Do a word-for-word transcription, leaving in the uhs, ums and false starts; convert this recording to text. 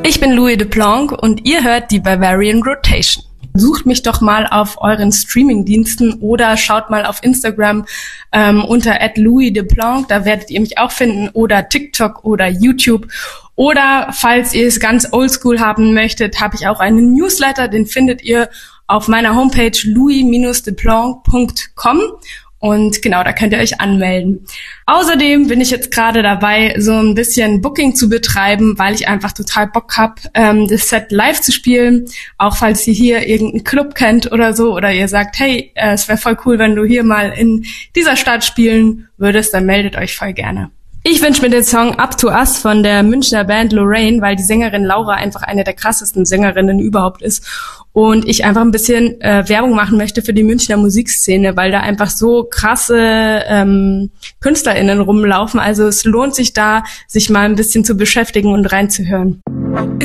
Ich bin Louis Deplanque und ihr hört die Bavarian Rotation. Sucht mich doch mal auf euren Streamingdiensten oder schaut mal auf Instagram ähm, unter at Louis Deplanque, da werdet ihr mich auch finden, oder TikTok oder YouTube. Oder falls ihr es ganz oldschool haben möchtet, habe ich auch einen Newsletter, den findet ihr auf meiner Homepage louis Bindestrich deplanque Punkt com. Und genau, da könnt ihr euch anmelden. Außerdem bin ich jetzt gerade dabei, so ein bisschen Booking zu betreiben, weil ich einfach total Bock hab, ähm, das Set live zu spielen. Auch falls ihr hier irgendeinen Club kennt oder so, oder ihr sagt, hey, äh, es wäre voll cool, wenn du hier mal in dieser Stadt spielen würdest, dann meldet euch voll gerne. Ich wünsche mir den Song Up to Us von der Münchner Band Lorraine, weil die Sängerin Laura einfach eine der krassesten Sängerinnen überhaupt ist und ich einfach ein bisschen äh, Werbung machen möchte für die Münchner Musikszene, weil da einfach so krasse ähm, KünstlerInnen rumlaufen. Also es lohnt sich da, sich mal ein bisschen zu beschäftigen und reinzuhören.